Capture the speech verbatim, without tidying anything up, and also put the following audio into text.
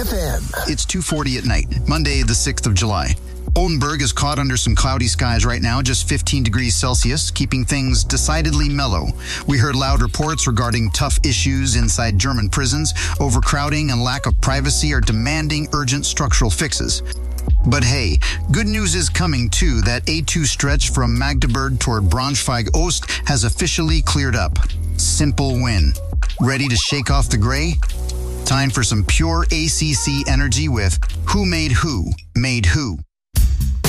F M. It's two forty at night, Monday, the sixth of July. Oldenburg is caught under some cloudy skies right now, just fifteen degrees Celsius, keeping things decidedly mellow. We heard loud reports regarding tough issues inside German prisons. Overcrowding and lack of privacy are demanding urgent structural fixes. But hey, good news is coming too. That A two stretch from Magdeburg toward Braunschweig-Ost has officially cleared up. Simple win. Ready to shake off the gray? Time for some pure A C C energy with Who Made Who Made Who.